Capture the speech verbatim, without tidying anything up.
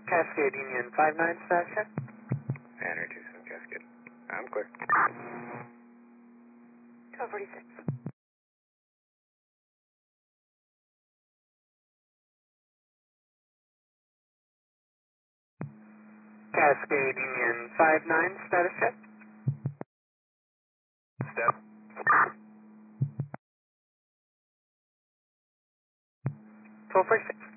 Cascade Union five nine status check. Banner two seven Cascade. I'm clear. twelve forty-six. Cascade Union five nine status check. Step. twelve forty-six.